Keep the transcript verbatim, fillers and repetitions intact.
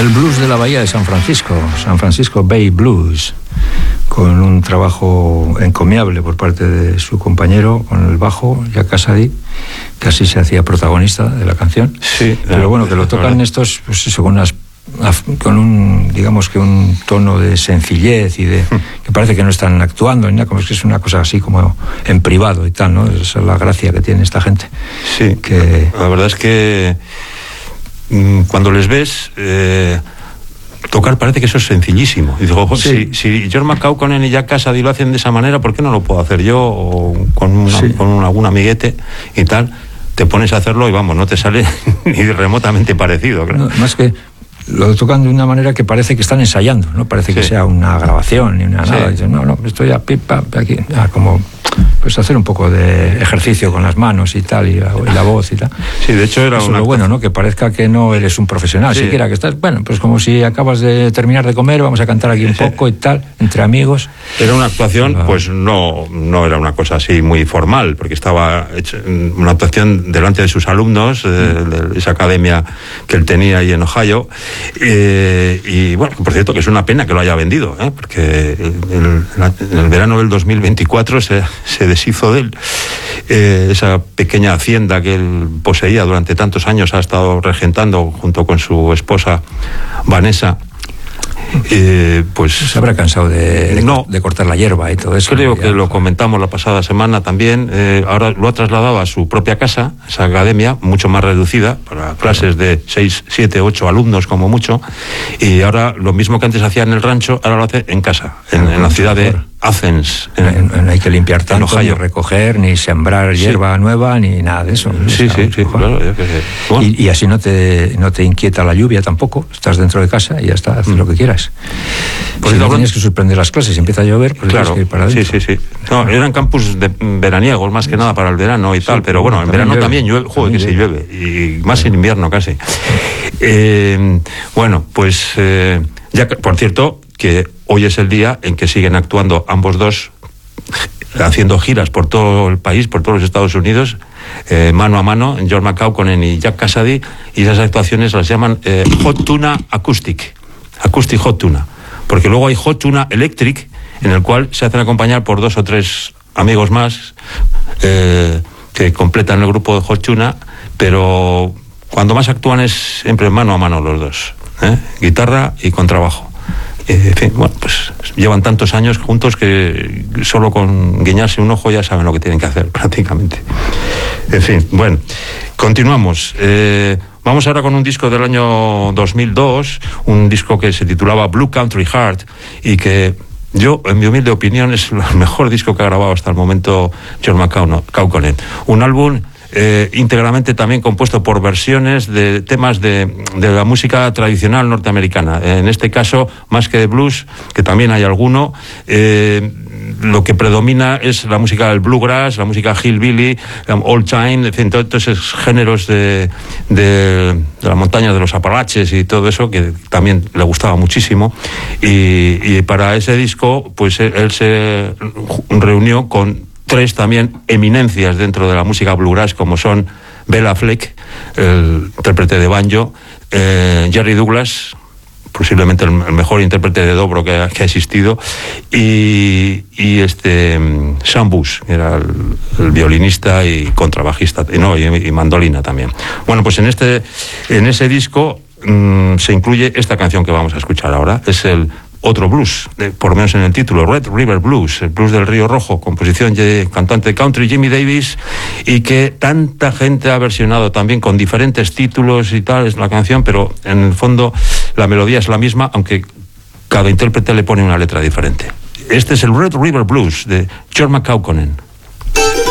el blues de la bahía de San Francisco, San Francisco Bay Blues, con un trabajo encomiable por parte de su compañero con el bajo, Jack Casady, que así se hacía protagonista de la canción. Sí, pero bueno, que lo tocan estos, pues eso, con unas con un, digamos que un tono de sencillez y de que parece que no están actuando ni nada, como es que es una cosa así como en privado y tal, ¿no? Esa es la gracia que tiene esta gente. Sí, que la verdad es que mmm, cuando les ves eh, tocar parece que eso es sencillísimo. Y digo, sí. si, si George McCauconen y Jack Casady lo hacen de esa manera, ¿por qué no lo puedo hacer yo o con, una, sí. con un, algún amiguete y tal? Te pones a hacerlo y vamos, no te sale ni remotamente parecido, claro. No, más que lo tocan de una manera que parece que están ensayando, no parece sí. que sea una grabación ni una sí. nada. Dicen, no, no, estoy a pipa, aquí, ah, como pues hacer un poco de ejercicio con las manos y tal, y la, y la voz y tal. Sí, de hecho era eso una... es lo bueno, ¿no? Que parezca que no eres un profesional, sí. siquiera que estás, bueno, pues como si acabas de terminar de comer, vamos a cantar aquí un poco y tal, entre amigos. Era una actuación, la... pues no, no era una cosa así muy formal, porque estaba hecho una actuación delante de sus alumnos, mm. de, de esa academia que él tenía ahí en Ohio, eh, y bueno, por cierto, que es una pena que lo haya vendido, ¿eh? Porque el, el, en el verano del dos mil veinticuatro se se deshizo de él. Eh, esa pequeña hacienda que él poseía durante tantos años, ha estado regentando junto con su esposa Vanessa. Eh, pues se habrá cansado de, de, no, de cortar la hierba y todo eso. Creo que lo comentamos la pasada semana también. Eh, ahora lo ha trasladado a su propia casa, esa academia, mucho más reducida, para clases de seis, siete, ocho alumnos como mucho. Y ahora lo mismo que antes hacía en el rancho, ahora lo hace en casa, en, en la ciudad de Athens. En, no hay que limpiar tanto, ni recoger, ni sembrar sí. hierba nueva, ni nada de eso. Sí, sí, sí, claro. Yo que sé. Bueno. Y, y así no te, no te inquieta la lluvia tampoco. Estás dentro de casa y ya está, haces mm. lo que quieras. Pues si no tienes que suspender las clases, empieza a llover, pues claro, tienes que ir para adentro. Sí, sí, sí. No, eran campus de veraniegos más que nada para el verano y sí, tal, pero bueno, en verano llueve. también llueve, joder, que sí llueve, y más sí. en invierno casi. Eh, bueno, pues eh, ya, por cierto, que hoy es el día en que siguen actuando ambos dos, haciendo giras por todo el país, por todos los Estados Unidos, eh, mano a mano, George McCauconen y Jack Casady, y esas actuaciones las llaman eh, Hot Tuna Acoustic, Acoustic Hot Tuna, porque luego hay Hot Tuna Electric, en el cual se hacen acompañar por dos o tres amigos más eh, que completan el grupo de Hot Tuna, pero cuando más actúan es siempre mano a mano los dos, ¿eh? Guitarra y contrabajo. En fin, bueno, pues llevan tantos años juntos que solo con guiñarse un ojo ya saben lo que tienen que hacer prácticamente. En fin, bueno, continuamos. Eh, vamos ahora con un disco del año dos mil dos, un disco que se titulaba Blue Country Heart y que yo, en mi humilde opinión, es el mejor disco que ha grabado hasta el momento George McCauconen. Un álbum Eh, íntegramente también compuesto por versiones de temas de, de la música tradicional norteamericana. En este caso, más que de blues, que también hay alguno, eh, lo que predomina es la música del bluegrass, la música hillbilly, old time, en fin, todos esos géneros de, de, de la montaña de los Apalaches y todo eso, que también le gustaba muchísimo. Y, y para ese disco, pues él, él se reunió con tres también eminencias dentro de la música bluegrass, como son Bela Fleck, el intérprete de banjo, eh, Jerry Douglas, posiblemente el, el mejor intérprete de dobro que ha, que ha existido, y, y este Sam Bush, que era el, el violinista y contrabajista, y, no, y, y mandolina también. Bueno, pues en este en ese disco mmm, se incluye esta canción que vamos a escuchar ahora, es el otro blues, eh, por lo menos en el título, Red River Blues, el blues del Río Rojo, composición de cantante de country Jimmy Davis, y que tanta gente ha versionado también con diferentes títulos y tal, es la canción, pero en el fondo la melodía es la misma, aunque cada intérprete le pone una letra diferente. Este es el Red River Blues de George McCauconen.